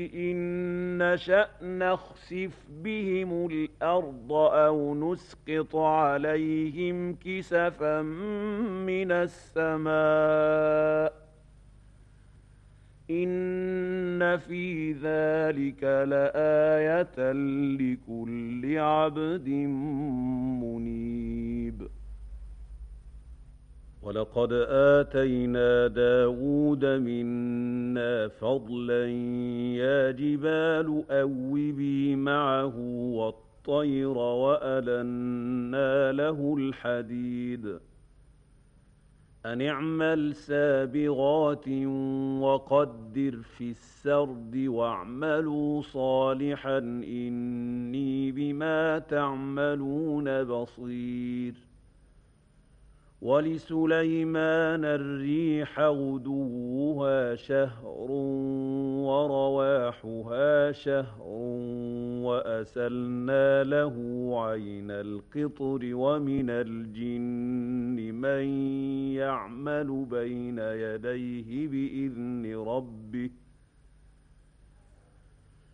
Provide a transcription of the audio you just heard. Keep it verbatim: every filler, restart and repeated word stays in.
إِن نَّشَأْ نَخْسِفْ بِهِمُ الْأَرْضَ أَوْ نُسْقِطْ عَلَيْهِمْ كِسَفًا مِّنَ السَّمَاءِ ۚ إِنَّ فِي ذَٰلِكَ لَآيَةً لِّكُلِّ عَبْدٍ مُّنِيبٍ وَلَقَدْ آتَيْنَا دَاوُودَ مِنَّا فَضْلًا ۖ يَا جِبَالُ أَوِّبِي مَعَهُ وَالطَّيْرَ وَأَلَنَّا لَهُ الْحَدِيدَ أَنِ اعْمَلْ سَابِغَاتٍ وَقَدِّرْ فِي السَّرْدِ وَاعْمَلُوا صَالِحًا ۖ إِنِّي بِمَا تَعْمَلُونَ بَصِيرٌ وَلِسُلَيْمَانَ الرِّيحَ غُدُوُّهَا شَهْرٌ وَرَوَاحُهَا شَهْرٌ وَأَسَلْنَا لَهُ عَيْنَ الْقِطْرِ ۖ وَمِنَ الْجِنِّ مَن يَعْمَلُ بَيْنَ يَدَيْهِ بِإِذْنِ رَبِّهِ